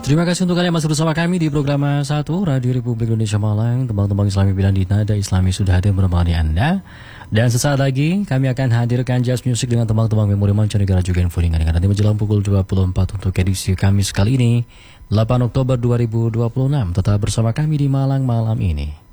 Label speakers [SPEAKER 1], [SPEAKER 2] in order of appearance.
[SPEAKER 1] Terima kasih untuk kalian masih bersama kami di program 1 Radio Republik Indonesia Malang. Tembang-tembang Islami pilihan di nada Islami sudah hadir menemani Anda. Dan sesaat lagi kami akan hadirkan jazz music dengan tembang-tembang memori mancanegara juga info ringan. Nanti menjelang pukul 24 untuk edisi Kamis kali ini 8 Oktober 2026. Tetap bersama kami di Malang malam ini.